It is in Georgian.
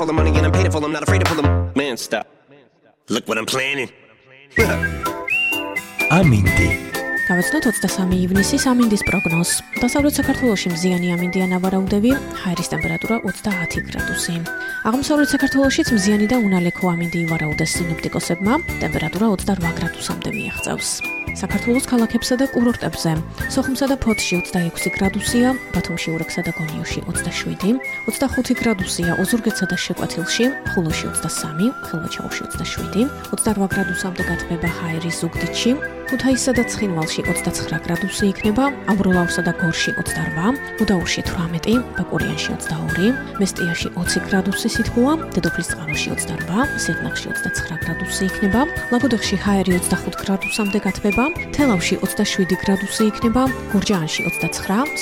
All the money and I'm paid it full, I'm not afraid to pull them. Man, stop. Look what I'm planning. ამინდი. გავაცნოთ 23 ივნისის ამინდის პროგნოზს. დასავლეთ საქართველოში მზიანი ამინდია ნავარაუდები, ჰაერის ტემპერატურა 30 გრადუსი. აღმოსავლეთ საქართველოშიც მზიანი და უნალექო ამინდი ივარაუდეს სინოპტიკოსებმა, ტემპერატურა 28 გრადუსამდე მიაღწევს. საქართველოს ქალაქებსა და კურორტებზე სოხუმსა და ფოთში 26 გრადუსია, ბათუმში, ურექსა და გონიოში 27, 25 გრადუსია ოზურგეთსა და შეკვეთილში, ხულოში 23, ხილვაჩაუში 27, 28 გრადუსამდე გათბება ჰაერი ზუგდიდში, ქუთაისსა და ცხინვალში 29 გრადუსი იქნება, ამბროლაურსა და გორში 28, უდაურში 18, ბაკურიანში 22, მესტიაში 20 გრადუსი სითბოა, დედოფლისწყაროში 28, სიღნაღში 29 გრადუსი იქნება, ლაგოდეხში ჰაერი 25 გრადუსამდე გათბება, თელავში 27 გრადუსი იქნება, გურჯაანში 29,